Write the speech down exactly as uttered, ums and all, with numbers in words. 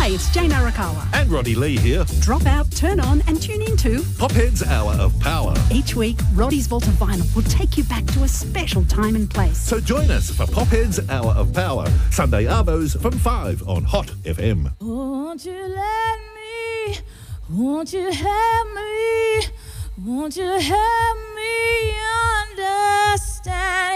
Hi, it's Jane Arakawa. And Roddy Lee here. Drop out, turn on and tune into Pophead's Hour of Power. Each week, Roddy's Vault of Vinyl will take you back to a special time and place. So join us for Pophead's Hour of Power, Sunday arvos from five on Hot F M. Won't you let me, won't you help me, won't you help me understand?